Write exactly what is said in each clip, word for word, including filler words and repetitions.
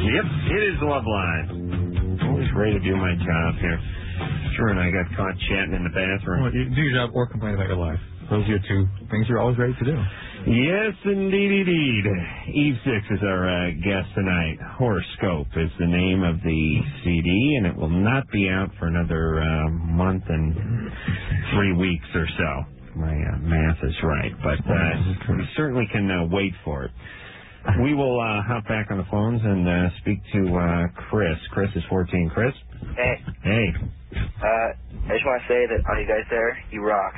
Yep, it is the Love Line. Always ready to do my job here. Sure, and I got caught chatting in the bathroom. Well, you do your job or complain about your life. Those are your two things you're always ready to do. Yes, indeed, indeed. Eve Six is our uh, guest tonight. Horoscope is the name of the C D, and it will not be out for another uh, month and three weeks or so. My uh, math is right, but uh, we certainly can uh, wait for it. We will uh, hop back on the phones and uh, speak to uh, Chris. Chris is fourteen. Chris? Hey. Hey. Uh, I just want to say that all you guys there, you rock.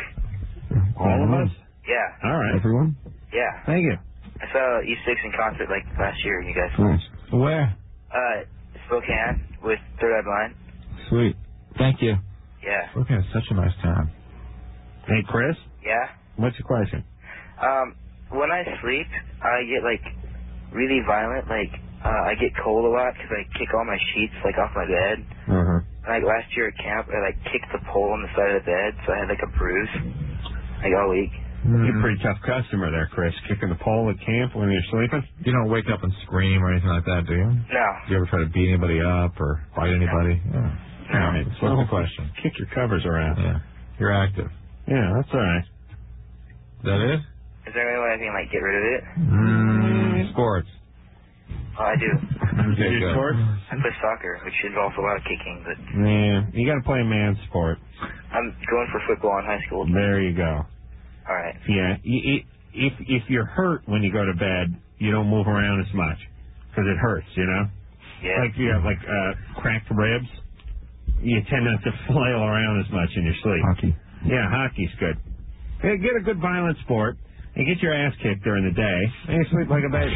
All of us? Yeah. All right. Everyone? Yeah. Thank you. I saw E six in concert like last year, you guys. Nice. Where? Uh, Spokane with Third Eye Blind. Sweet. Thank you. Yeah. Okay, it's such a nice town. Hey, Chris? Yeah? What's your question? Um, when I sleep, I get, like, really violent. Like, uh, I get cold a lot because I kick all my sheets, like, off my bed. Uh-huh. Like, last year at camp, I, like, kicked the pole on the side of the bed, so I had, like, a bruise, like, all week. Mm-hmm. You're a pretty tough customer there, Chris. Kicking the pole at camp when you're sleeping? You don't wake up and scream or anything like that, do you? No. Do you ever try to beat anybody up or fight anybody? Yeah. All right. That's well, the question. Kick your covers around. Yeah. You're active. Yeah, that's all right. Is that it? Is there any way I can, like, get rid of it? Mm, sports. Oh, I do. Okay, you do sports? I play soccer, which involves a lot of kicking, but... Yeah, you got to play a man's sport. I'm going for football in high school. There you go. All right. Yeah, if if you're hurt when you go to bed, you don't move around as much because it hurts, you know? Yeah. Like you have, like, uh, cracked ribs, you tend not to flail around as much in your sleep. Hockey. Yeah, hockey's good. Yeah, get a good violent sport and get your ass kicked during the day, and you sleep like a baby.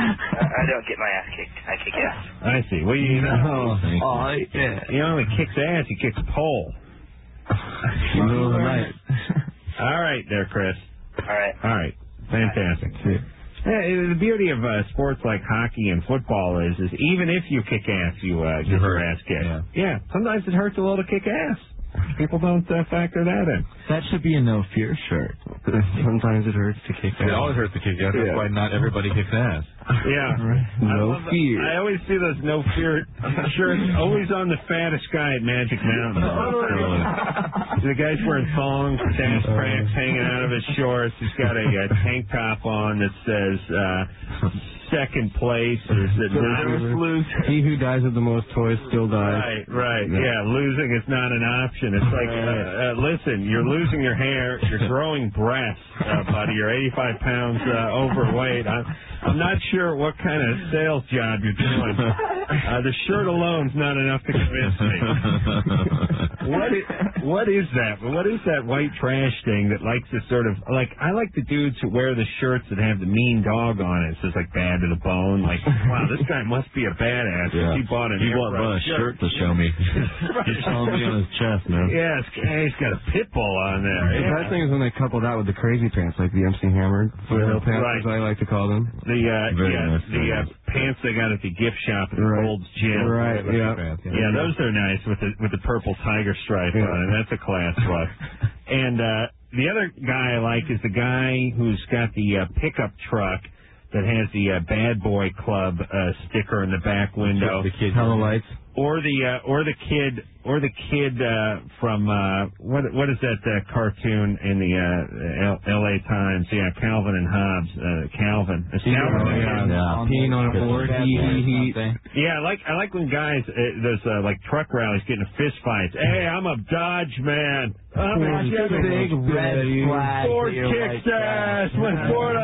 I don't get my ass kicked. I kick ass. I see. Well, you know. Oh, oh yeah. You know, he kicks ass, he kicks pole. Middle of the night. All right there, Chris. All right. All right. Fantastic. See you. Yeah, the beauty of uh, sports like hockey and football is, is even if you kick ass, you uh, get your ass kicked. Yeah. yeah. Sometimes it hurts a little to kick ass. People don't uh, factor that in. That should be a no fear shirt. Sometimes it hurts to kick It ass. always hurts to kick ass. That's Yeah. why not everybody kicks ass. Yeah. No I love, fear. I always see those no fear shirts always on the fattest guy at Magic Mountain. The guy's wearing thongs, ass cracks hanging out of his shorts. He's got a, a tank top on that says uh, second place. Or is it not lose? He who dies with the most toys still dies. Right, right. Yeah, losing is not an option. It's like, uh, uh, listen, you're losing your hair, you're growing breasts, uh, buddy. You're eighty-five pounds uh, overweight. I'm, I'm not sure what kind of sales job you're doing. Uh, the shirt alone's not enough to convince me. What is, what is that? What is that white trash thing that likes to sort of, like, I like the dudes who wear the shirts that have the mean dog on it. It says, like, bad to the bone. Like, wow, this guy must be a badass. Yeah. He bought an He bought a shirt to show me. He's showing me on his chest, man. Yeah, he's got a pit bull on there. The Yeah. bad thing is when they couple that with the crazy pants, like the M C Hammer foothill pants, Right. as I like to call them. The uh, Very yeah, nice, the very uh, nice. pants they got at the gift shop at the Right. Gold's Gym. Right, yeah. Fans, Yeah, those are nice with the with the purple tiger stripe Yeah. on it. That's a class look. And uh, the other guy I like is the guy who's got the uh, pickup truck that has the uh, Bad Boy Club uh, sticker in the back window. The kid. Hello lights. Or the uh, or the kid or the kid uh, from uh, what what is that uh, cartoon in the uh, L A Times? Yeah, Calvin and Hobbes. Uh, Calvin. Is Calvin? Oh, yeah. Yeah. Peeing on a board. He, he, he. Yeah, I like I like when guys uh, there's uh, like truck rallies getting in fist fights. Hey, I'm a Dodge man. I'm a Big Chevy. red flag. Ford kicks ass. When Ford